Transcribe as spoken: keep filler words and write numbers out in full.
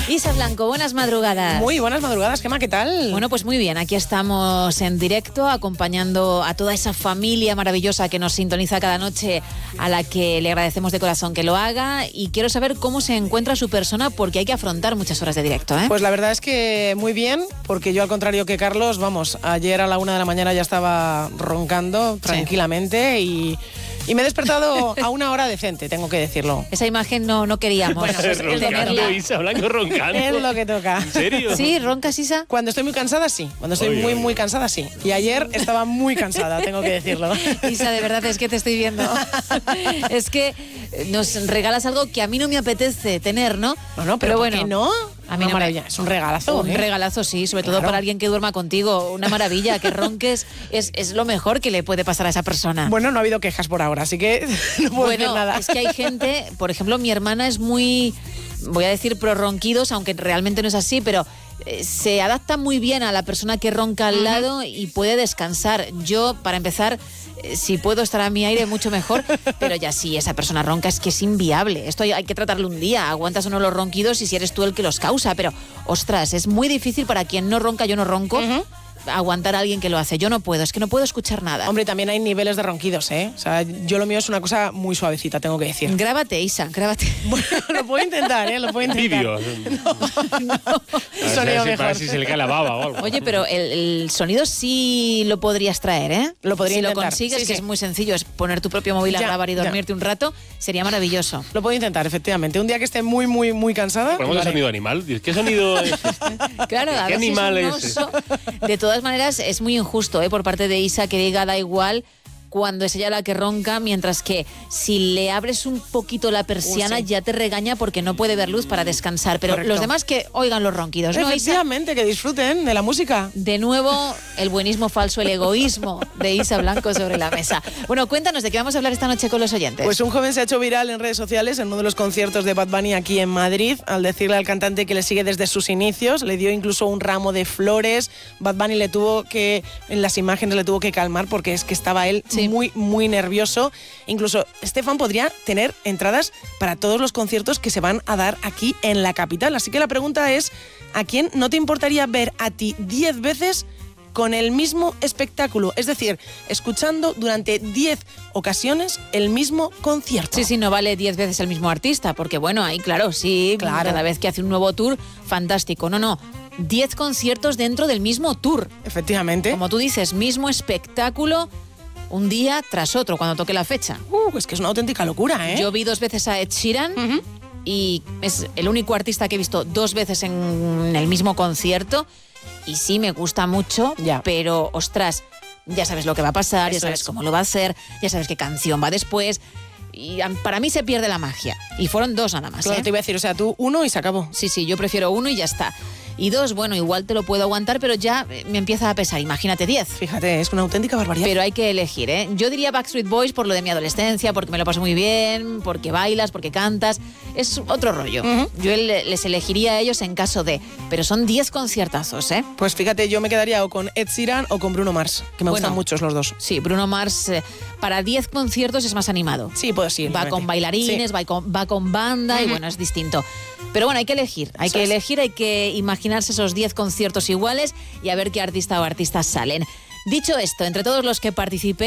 Isa Blanco, buenas madrugadas. Muy buenas madrugadas, Gemma, ¿qué tal? Bueno, pues muy bien, aquí estamos en directo acompañando a toda esa familia maravillosa que nos sintoniza cada noche, a la que le agradecemos de corazón que lo haga, y quiero saber cómo se encuentra su persona porque hay que afrontar muchas horas de directo, ¿eh? Pues la verdad es que muy bien, porque yo al contrario que Carlos, vamos, ayer a la una de la mañana ya estaba roncando tranquilamente sí. y... Y me he despertado a una hora decente, tengo que decirlo. Esa imagen no, no queríamos. Bueno, pues tenerla. Isa Blanco roncando. Es lo que toca. ¿En serio? Sí, ¿roncas, Isa? Cuando estoy muy cansada, sí. Cuando estoy oye, muy, oye. muy cansada, sí. Y ayer estaba muy cansada, tengo que decirlo. Isa, de verdad es que te estoy viendo. Es que nos regalas algo que a mí no me apetece tener, ¿no? No, no, pero, pero bueno. ¿por qué no? A mí una no maravilla. Me... Es un regalazo. Un ¿eh? regalazo, sí, sobre claro. todo para alguien que duerma contigo. Una maravilla, que ronques es, es lo mejor que le puede pasar a esa persona. Bueno, no ha habido quejas por ahora, así que no puedo bueno, decir nada. Es que hay gente, por ejemplo, mi hermana es muy, voy a decir pro ronquidos, aunque realmente no es así, pero eh, se adapta muy bien a la persona que ronca al lado y puede descansar. Yo, para empezar, eh, si puedo estar a mi aire, mucho mejor, pero ya si esa persona ronca es que es inviable. Esto hay, hay que tratarlo un día. Aguantas o no los ronquidos y si eres tú el que los causa, pero ostras, es muy difícil para quien no ronca, yo no ronco. Uh-huh. Aguantar a alguien que lo hace. Yo no puedo, es que no puedo escuchar nada. Hombre, también hay niveles de ronquidos, ¿eh? O sea, yo lo mío es una cosa muy suavecita, tengo que decir. Grábate, Isa, grábate. Bueno, lo puedo intentar, ¿eh? Lo puedo intentar. Vídeo. No, no. Sonido mejor. Para si se le cae la baba o algo. Oye, pero el, el sonido sí lo podrías traer, ¿eh? Lo podría si intentar. lo consigues, sí, que sí. es muy sencillo, es poner tu propio móvil a ya, grabar y dormirte ya. un rato, sería maravilloso. Lo puedo intentar, efectivamente. Un día que esté muy, muy, muy cansada. Ponemos el sonido animal. ¿Qué sonido es este? Claro, a ¿Qué ver animal si es es un oso. De todas maneras, es muy injusto, ¿eh? Por parte de Isa, que diga da igual cuando es ella la que ronca, mientras que si le abres un poquito la persiana, uh, sí. ya te regaña porque no puede ver luz para descansar. Pero correcto. Los demás que oigan los ronquidos, ¿no, Isa? Efectivamente, que disfruten de la música. De nuevo, el buenismo falso, el egoísmo de Isa Blanco sobre la mesa. Bueno, cuéntanos de qué vamos a hablar esta noche con los oyentes. Pues un joven se ha hecho viral en redes sociales en uno de los conciertos de Bad Bunny aquí en Madrid, al decirle al cantante que le sigue desde sus inicios, le dio incluso un ramo de flores. Bad Bunny le tuvo que, en las imágenes le tuvo que calmar porque es que estaba él sí. muy, muy nervioso. Incluso este fan podría tener entradas para todos los conciertos que se van a dar aquí en la capital. Así que la pregunta es, ¿a quién no te importaría ver a ti diez veces con el mismo espectáculo? Es decir, escuchando durante diez ocasiones el mismo concierto. Sí, sí, no vale diez veces el mismo artista, porque bueno, ahí claro, sí, claro. Cada vez que hace un nuevo tour, fantástico. No, no, diez conciertos dentro del mismo tour. Efectivamente. Como tú dices, mismo espectáculo, un día tras otro, cuando toque la fecha. Uh, es que es una auténtica locura, ¿eh? Yo vi dos veces a Ed Sheeran uh-huh. y es el único artista que he visto dos veces en el mismo concierto. Y sí, me gusta mucho, ya. pero, ostras, ya sabes lo que va a pasar, Eso ya sabes es. cómo lo va a hacer, ya sabes qué canción va después. Y para mí se pierde la magia. Y fueron dos nada más. Claro, ¿eh? te iba a decir, o sea, tú uno y se acabó. Sí, sí, yo prefiero uno y ya está. Y dos, bueno, igual te lo puedo aguantar, pero ya me empieza a pesar. Imagínate diez. Fíjate, es una auténtica barbaridad. Pero hay que elegir, ¿eh? Yo diría Backstreet Boys por lo de mi adolescencia, porque me lo paso muy bien, porque bailas, porque cantas. Es otro rollo. Uh-huh. Yo les elegiría a ellos en caso de... Pero son diez conciertazos, ¿eh? Pues fíjate, yo me quedaría o con Ed Sheeran o con Bruno Mars, que me bueno, gustan muchos los dos. Sí, Bruno Mars eh, para diez conciertos es más animado. Sí, puedo sí. Va con bailarines, sí. va, con, va con banda uh-huh. y bueno, es distinto. Pero bueno, hay que elegir, hay Eso que es. elegir, hay que imaginarse esos diez conciertos iguales y a ver qué artista o artistas salen. Dicho esto, entre todos los que participé